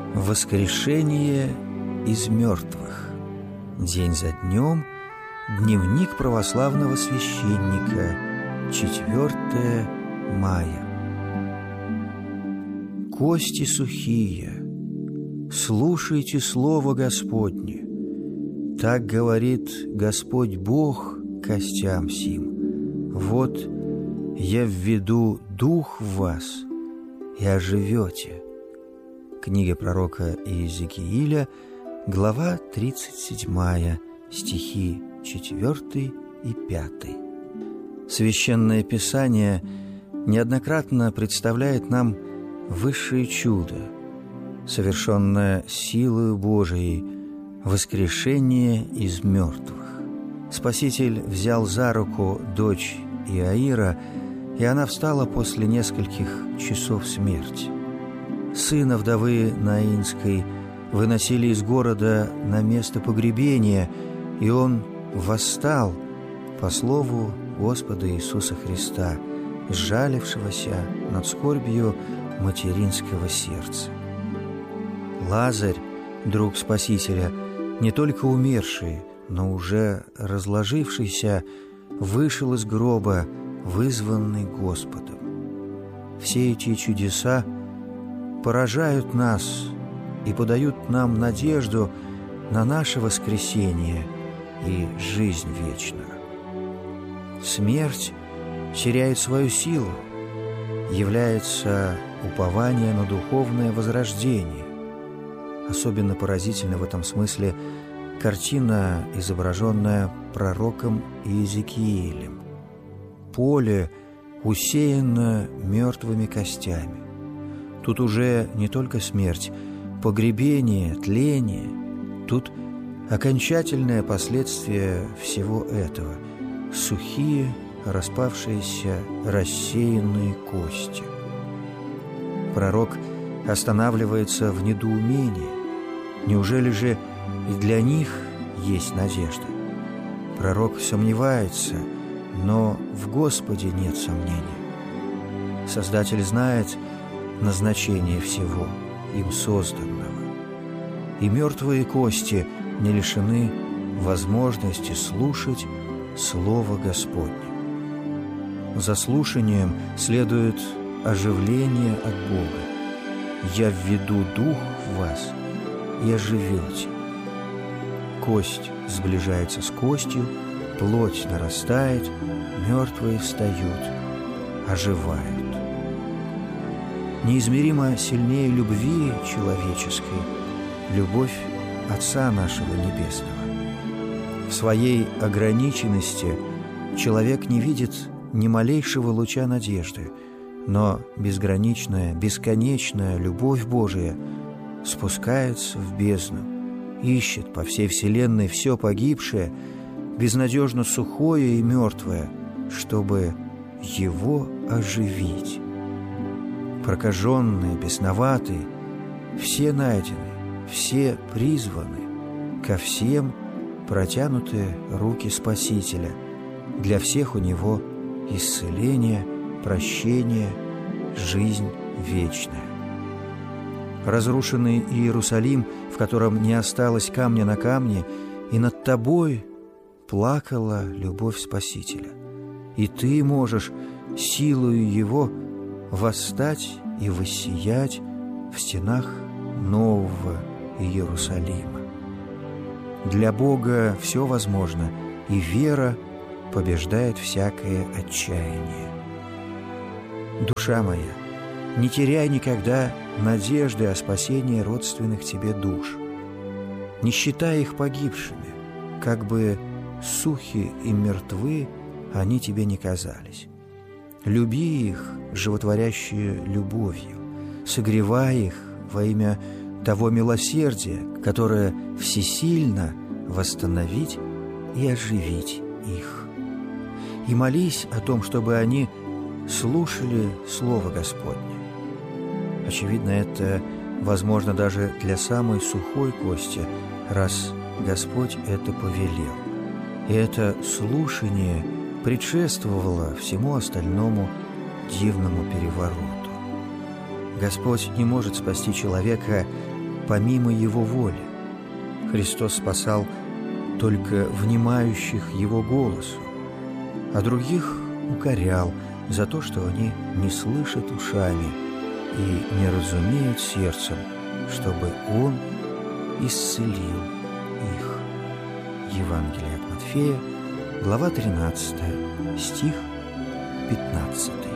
Воскрешение из мертвых. День за днем. Дневник православного священника. 4 мая. Кости сухие, слушайте слово Господне. Так говорит Господь Бог костям сим. Вот я введу дух в вас, и оживете. Книга пророка Иезекииля, глава 37, стихи 4 и 5. Священное Писание неоднократно представляет нам высшее чудо, совершенное силою Божией, воскрешение из мертвых. Спаситель взял за руку дочь Иаира, и она встала после нескольких часов смерти. Сына вдовы Наинской выносили из города на место погребения, и он восстал по слову Господа Иисуса Христа, сжалившегося над скорбью материнского сердца. Лазарь, друг Спасителя, не только умерший, но уже разложившийся, вышел из гроба, вызванный Господом. Все эти чудеса поражают нас и подают нам надежду на наше воскресение и жизнь вечную. Смерть теряет свою силу, является упование на духовное возрождение. Особенно поразительна в этом смысле картина, изображенная пророком Иезекиилем. Поле усеяно мертвыми костями. Тут уже не только смерть, погребение, тление. Тут окончательное последствие всего этого – сухие, распавшиеся, рассеянные кости. Пророк останавливается в недоумении. Неужели же и для них есть надежда? Пророк сомневается, но в Господе нет сомнения. Создатель знает назначение всего, им созданного. И мертвые кости не лишены возможности слушать Слово Господне. За слушанием следует оживление от Бога. «Я введу дух в вас, и оживете». Кость сближается с костью, плоть нарастает, мертвые встают, оживают. Неизмеримо сильнее любви человеческой любовь Отца нашего Небесного. В своей ограниченности человек не видит ни малейшего луча надежды, но безграничная, бесконечная любовь Божия спускается в бездну, ищет по всей вселенной все погибшее, безнадежно сухое и мертвое, чтобы его оживить. Прокаженные, бесноватые, все найдены, все призваны, ко всем протянуты руки Спасителя, для всех у него исцеление, прощение, жизнь вечная. Разрушенный Иерусалим, в котором не осталось камня на камне, и над тобой плакала любовь Спасителя. И ты можешь силою его восстать и воссиять в стенах нового Иерусалима. Для Бога все возможно, и вера побеждает всякое отчаяние. Душа моя, не теряй никогда надежды о спасении родственных тебе душ. Не считай их погибшими, как бы сухи и мертвы они тебе не казались. Люби их животворящей любовью, согревай их во имя того милосердия, которое всесильно восстановить и оживить их. И молись о том, чтобы они слушали Слово Господне. Очевидно, это возможно даже для самой сухой кости, раз Господь это повелел. И это слушание предшествовало всему остальному дивному перевороту. Господь не может спасти человека, помимо Его воли. Христос спасал только внимающих Его голосу, а других укорял за то, что они не слышат ушами и не разумеют сердцем, чтобы Он исцелил их. Евангелие от Матфея, глава 13, стих 15.